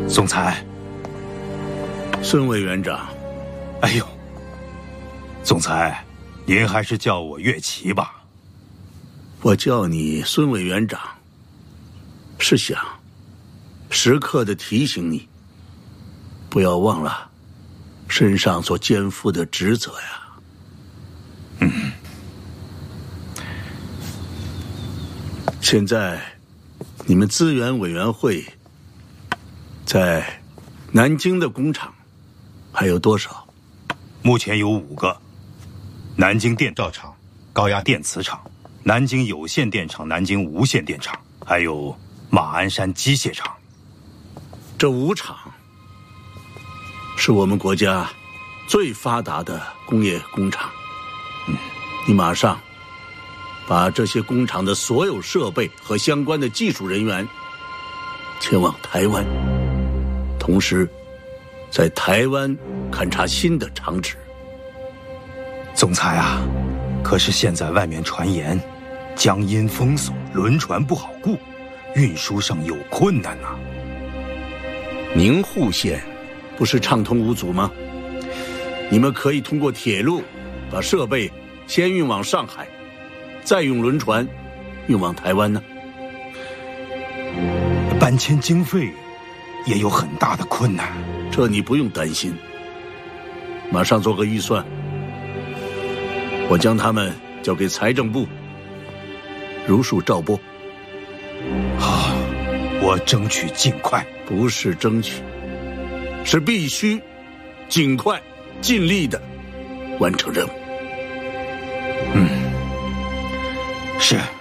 总裁， 孙委员长。 哎呦，总裁，您还是叫我岳奇吧。 我叫你孙委员长，是想时刻的提醒你，不要忘了身上所肩负的职责呀。现在你们资源委员会在南京的工厂还有多少？ 目前有5个：南京电造厂、高压电磁厂、南京有线电厂、南京无线电厂，还有马鞍山机械厂。 这5厂是我们国家最发达的工业工厂。你马上把这些工厂的所有设备和相关的技术人员前往台湾，同时在台湾勘察新的厂址。 总裁啊，可是现在外面传言江阴封锁，轮船不好雇，运输上有困难啊。 宁沪线不是畅通无阻吗？你们可以通过铁路把设备先运往上海，再用轮船运往台湾呢。 搬迁经费也有很大的困难， 这你不用担心，马上做个预算，我将他们交给财政部，如数照拨。 好，我争取尽快。 不是争取，是必须尽快尽力的完成任务。 是。